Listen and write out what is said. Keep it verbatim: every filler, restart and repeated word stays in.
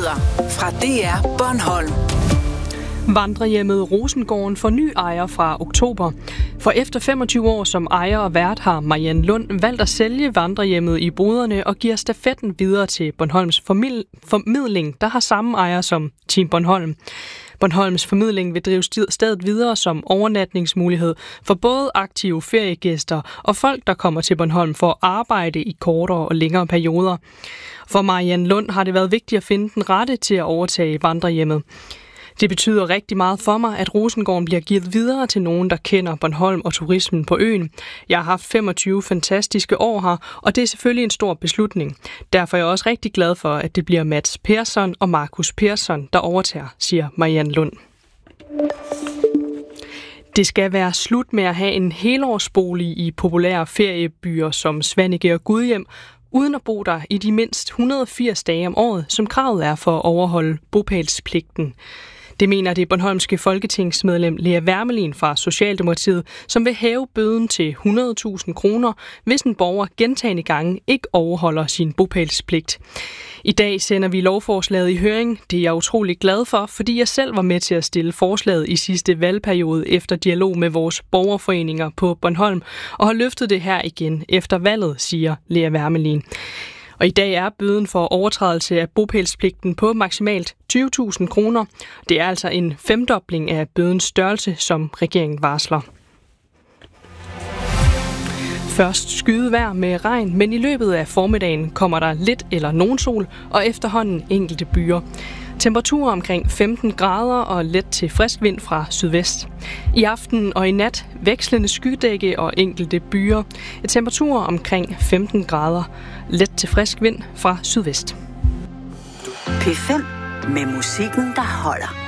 Nyheder fra D R Bornholm. Vandrehjemmet Rosengården får ny ejer fra oktober. For efter femogtyve år som ejer og vært har Marianne Lund valgt at sælge vandrehjemmet i boderne og giver stafetten videre til Bornholms Formidling, der har samme ejer som Team Bornholm. Bornholms Formidling vil drive stedet videre som overnatningsmulighed for både aktive feriegæster og folk, der kommer til Bornholm for at arbejde i kortere og længere perioder. For Marianne Lund har det været vigtigt at finde den rette til at overtage vandrehjemmet. Det betyder rigtig meget for mig, at Rosengården bliver givet videre til nogen, der kender Bornholm og turismen på øen. Jeg har haft femogtyve fantastiske år her, og det er selvfølgelig en stor beslutning. Derfor er jeg også rigtig glad for, at det bliver Mats Persson og Markus Persson, der overtager, siger Marianne Lund. Det skal være slut med at have en helårsbolig i populære feriebyer som Svaneke og Gudhjem, uden at bo der i de mindst et hundrede og firs dage om året, som kravet er for at overholde bopælspligten. Det mener det bornholmske folketingsmedlem Lea Wermelin fra Socialdemokratiet, som vil hæve bøden til hundrede tusind kroner, hvis en borger gentagne gange ikke overholder sin bopælspligt. I dag sender vi lovforslaget i høring. Det er jeg utrolig glad for, fordi jeg selv var med til at stille forslaget i sidste valgperiode efter dialog med vores borgerforeninger på Bornholm, og har løftet det her igen efter valget, siger Lea Wermelin. Og i dag er bøden for overtrædelse af bopælspligten på maksimalt tyve tusind kroner. Det er altså en femdobling af bødens størrelse, som regeringen varsler. Først skydevejr med regn, men i løbet af formiddagen kommer der lidt eller nogen sol, og efterhånden enkelte byer. Temperaturer omkring femten grader og let til frisk vind fra sydvest. I aften og i nat vekslende skydække og enkelte byer. Temperaturer omkring femten grader. Let til frisk vind fra sydvest. P fem med musikken, der holder.